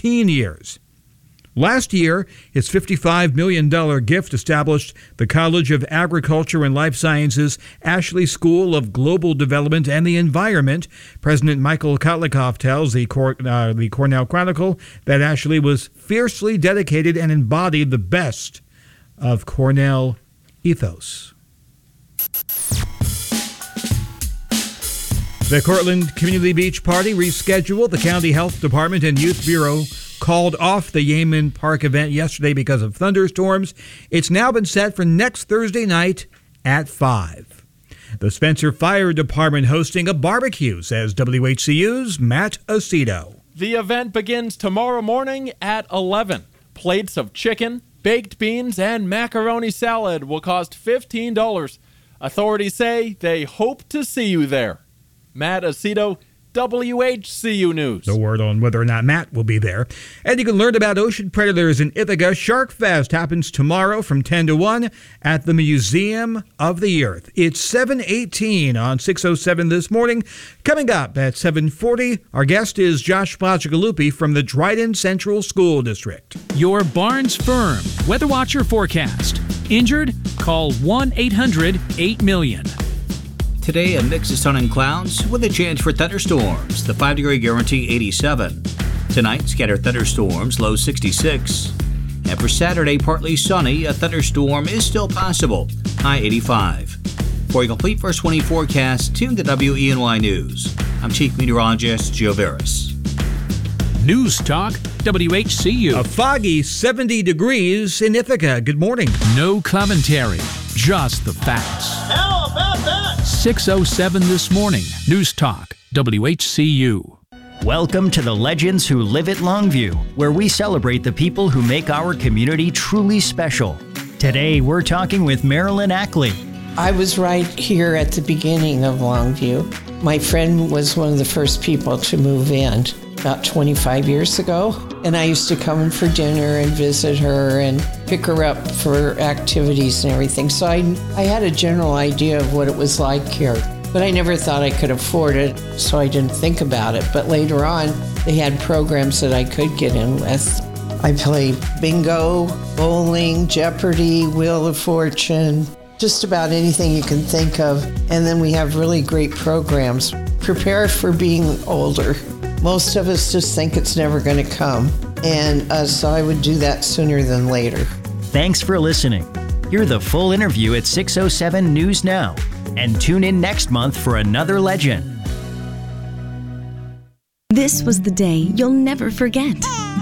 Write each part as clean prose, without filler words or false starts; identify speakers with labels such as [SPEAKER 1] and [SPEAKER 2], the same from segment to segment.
[SPEAKER 1] 15 years. Last year, his $55 million gift established the College of Agriculture and Life Sciences Ashley School of Global Development and the Environment. President Michael Kotlikoff tells the Cornell Chronicle that Ashley was fiercely dedicated and embodied the best of Cornell ethos. The Cortland Community Beach Party rescheduled. The County Health Department and Youth Bureau called off the Yeaman Park event yesterday because of thunderstorms. It's now been set for next Thursday night at 5. The Spencer Fire Department hosting a barbecue, says WHCU's Matt Aceto.
[SPEAKER 2] The event begins tomorrow morning at 11. Plates of chicken, baked beans, and macaroni salad will cost $15. Authorities say they hope to see you there. Matt Aceto, WHCU News.
[SPEAKER 1] The word on whether or not Matt will be there. And you can learn about ocean predators in Ithaca. Shark Fest happens tomorrow from 10 to 1 at the Museum of the Earth. It's 7:18 on 607 this morning. Coming up at 7:40, our guest is Josh Bacigalupi from the Dryden Central School District.
[SPEAKER 3] Your Barnes Firm Weather Watcher forecast. Injured? Call 1-800-8-million.
[SPEAKER 4] Today, a mix of sun and clouds with a chance for thunderstorms. The 5-degree guarantee 87. Tonight, scattered thunderstorms, low 66. And for Saturday, partly sunny, a thunderstorm is still possible, high 85. For a complete first 20 forecast, tune to WENY News. I'm Chief Meteorologist Joe Veras.
[SPEAKER 3] News Talk, WHCU.
[SPEAKER 1] A foggy 70 degrees in Ithaca. Good morning.
[SPEAKER 3] No commentary, just the facts.
[SPEAKER 5] How about that?
[SPEAKER 3] 607 this morning. News Talk, WHCU.
[SPEAKER 6] Welcome to the Legends Who Live at Longview, where we celebrate the people who make our community truly special. Today, we're talking with Marilyn Ackley.
[SPEAKER 7] I was right here at the beginning of Longview. My friend was one of the first people to move in about 25 years ago, and I used to come in for dinner and visit her and pick her up for activities and everything. So I had a general idea of what it was like here, but I never thought I could afford it, so I didn't think about it. But later on, they had programs that I could get in with. I play bingo, bowling, Jeopardy, Wheel of Fortune, just about anything you can think of. And then we have really great programs. Prepare for being older. Most of us just think it's never going to come. And so I would do that sooner than later.
[SPEAKER 6] Thanks for listening. Hear the full interview at 607 News Now. And tune in next month for another legend.
[SPEAKER 8] This was the day you'll never forget.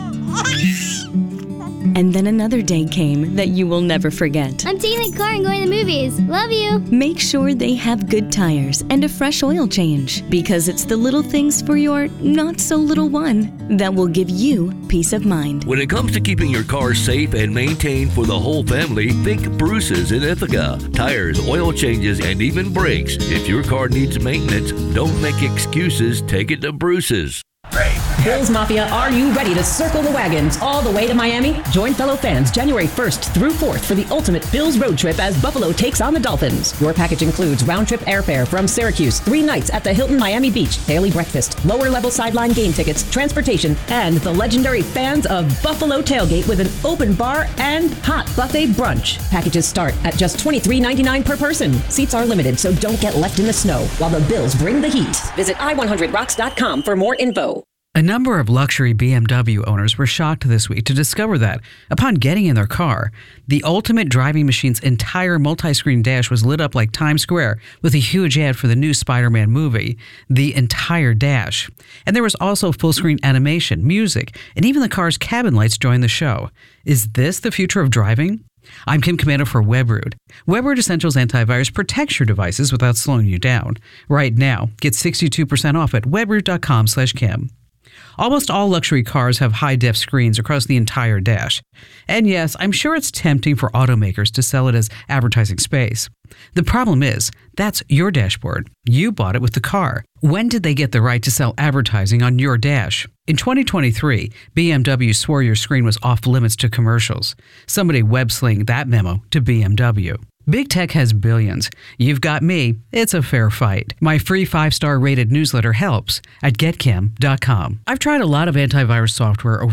[SPEAKER 8] And then another day came that you will never forget.
[SPEAKER 9] I'm taking the car and going to the movies. Love you.
[SPEAKER 8] Make sure they have good tires and a fresh oil change, because it's the little things for your not-so-little one that will give you peace of mind.
[SPEAKER 10] When it comes to keeping your car safe and maintained for the whole family, think Bruce's in Ithaca. Tires, oil changes, and even brakes. If your car needs maintenance, don't make excuses. Take it to Bruce's.
[SPEAKER 11] Bills Mafia, are you ready to circle the wagons all the way to Miami? Join fellow fans January 1st through 4th for the ultimate Bills road trip as Buffalo takes on the Dolphins. Your package includes round-trip airfare from Syracuse, 3 nights at the Hilton Miami Beach, daily breakfast, lower-level sideline game tickets, transportation, and the legendary Fans of Buffalo tailgate with an open bar and hot buffet brunch. Packages start at just $23.99 per person. Seats are limited, so don't get left in the snow while the Bills bring the heat. Visit i100rocks.com for more info.
[SPEAKER 12] A number of luxury BMW owners were shocked this week to discover that, upon getting in their car, the Ultimate Driving Machine's entire multi-screen dash was lit up like Times Square with a huge ad for the new Spider-Man movie, the entire dash. And there was also full-screen animation, music, and even the car's cabin lights joined the show. Is this the future of driving? I'm Kim Comando for WebRoot. WebRoot Essentials Antivirus protects your devices without slowing you down. Right now, get 62% off at webroot.com/Kim. Almost all luxury cars have high-def screens across the entire dash. And yes, I'm sure it's tempting for automakers to sell it as advertising space. The problem is, that's your dashboard. You bought it with the car. When did they get the right to sell advertising on your dash? In 2023, BMW swore your screen was off limits to commercials. Somebody web-slinged that memo to BMW. Big Tech has billions. You've got me. It's a fair fight. My free 5-star rated newsletter helps at getkim.com. I've tried a lot of antivirus software over